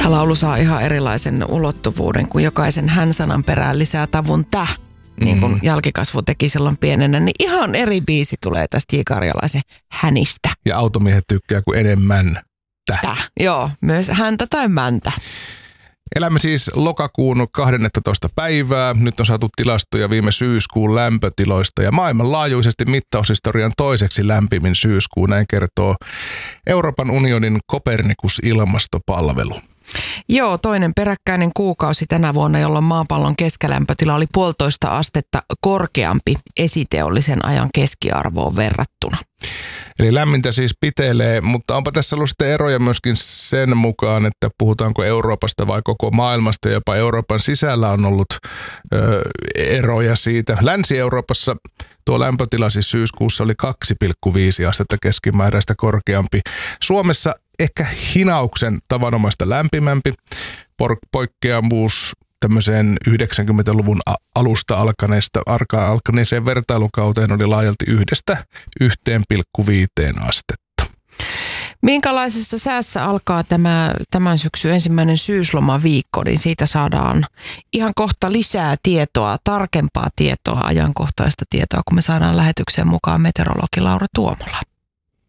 Tämä laulu saa ihan erilaisen ulottuvuuden, kun jokaisen hän-sanan perään lisää tavun niin kuin jälkikasvu teki silloin pienenä, niin ihan eri biisi tulee tästä J. Karjalaisen hänistä. Ja automiehet tykkää kuin enemmän Joo, myös häntä tai mäntä. Elämme siis lokakuun 12. päivää. Nyt on saatu tilastoja viime syyskuun lämpötiloista ja maailmanlaajuisesti mittaushistorian toiseksi lämpimin syyskuu. Näin kertoo Euroopan unionin Copernicus-ilmastopalvelu. Joo, toinen peräkkäinen kuukausi tänä vuonna, jolloin maapallon keskilämpötila oli 1,5 astetta korkeampi esiteollisen ajan keskiarvoon verrattuna. Eli lämmintä siis pitelee, mutta onpa tässä ollut sitten eroja myöskin sen mukaan, että puhutaanko Euroopasta vai koko maailmasta. Jopa Euroopan sisällä on ollut eroja siitä. Länsi-Euroopassa tuo lämpötila siis syyskuussa oli 2,5 astetta keskimääräistä korkeampi. Suomessa ehkä hinauksen tavanomaista lämpimämpi. Poikkeamuus tämmöiseen 90-luvun alusta alkaneeseen vertailukauteen oli laajalti 1,5 astetta. Minkälaisessa säässä alkaa tämän syksyn ensimmäinen syyslomaviikko, niin siitä saadaan ihan kohta lisää tietoa, tarkempaa tietoa, ajankohtaista tietoa, kun me saadaan lähetykseen mukaan meteorologi Laura Tuomola.